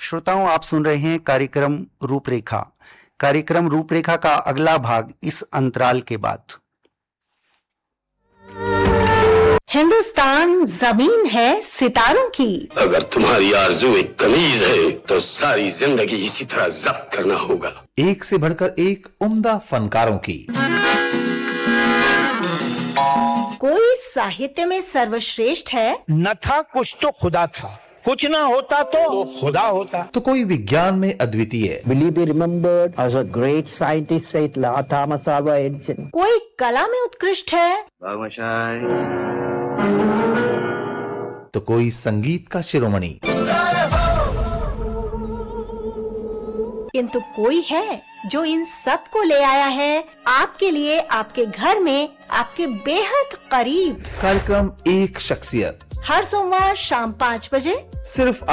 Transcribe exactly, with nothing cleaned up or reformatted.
श्रोताओं, आप सुन रहे हैं कार्यक्रम रूपरेखा। कार्यक्रम रूपरेखा का अगला भाग इस अंतराल के बाद। हिंदुस्तान जमीन है सितारों की। अगर तुम्हारी आरज़ू एक कमीज है तो सारी जिंदगी इसी तरह जब्त करना होगा। एक से बढ़कर एक उम्दा फनकारों की। कोई साहित्य में सर्वश्रेष्ठ है। न था कुछ तो खुदा था, कुछ ना होता तो खुदा होता। तो कोई विज्ञान में अद्वितीय। Will he be remembered as a great scientist, said Thomas Alva Edison? कोई कला में उत्कृष्ट है। तो कोई संगीत का शिरोमणि। किंतु कोई है जो इन सब को ले आया है आपके लिए, आपके घर में, आपके बेहद करीब। कार्यक्रम एक शख्सियत, हर सोमवार शाम पाँच बजे सिर्फ